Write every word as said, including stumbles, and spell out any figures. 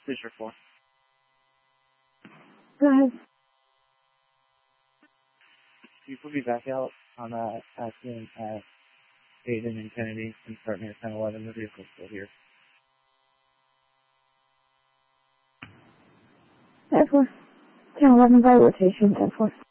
Fisher four. Go ahead. Can you put me back out on uh, asking uh, Aiden and Kennedy and start me at ten eleven? The vehicle's still here. ten four. ten eleven by rotation, ten four.